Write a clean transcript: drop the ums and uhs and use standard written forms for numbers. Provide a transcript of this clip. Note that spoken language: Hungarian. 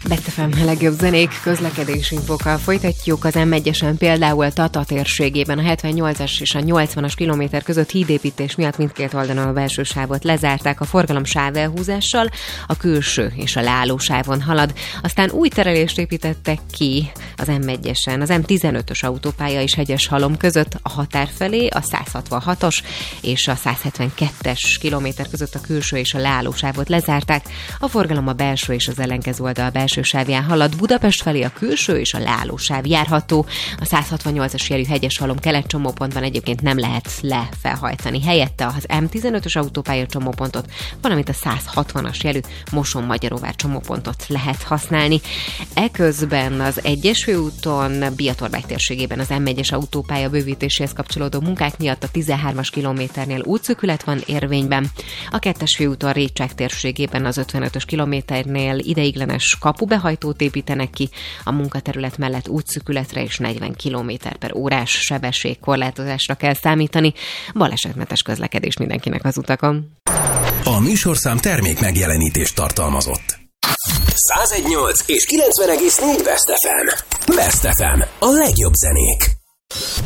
Best FM legjobb zenék, közlekedési infokkal folytatjuk. Az M1-esen például Tata térségében a 78-as és a 80-as kilométer között hídépítés miatt mindkét oldalon a belső sávot lezárták, a forgalom sávelhúzással, a külső és a leállósávon halad. Aztán új terelést építettek ki az M1-esen, az M15-ös autópálya és Hegyeshalom között a határ felé, a 166-os és a 172-es kilométer között a külső és a leállósávot lezárták. A forgalom a belső és az ellenkező oldal belső sávján halad, Budapest felé a külső és a leállósáv járható. A 168-as jelű Hegyeshalom kelet csomópontban egyébként nem lehet lefelhajtani. Helyette az M15-ös autópálya csomópontot, valamint a 160-as jelű Moson-Magyaróvár csomópontot lehet használni. Eközben az 1-es főúton Biatorbágy térségében az M1-es autópálya bővítéséhez kapcsolódó munkák miatt a 13-as kilométernél útszűkület van érvényben. A 2-es főúton Récsák térségében az 55-ös kilométernél ideiglenes kapubehajtót építenek ki, a munkaterület mellett útszűkületre és 40 km/h sebességkorlátozásra kell számítani. Balesetmentes közlekedés mindenkinek az utakon. A műsorszám termék megjelenítést tartalmazott. 101.8 és 90.4 Best FM. Best FM. A legjobb zenék.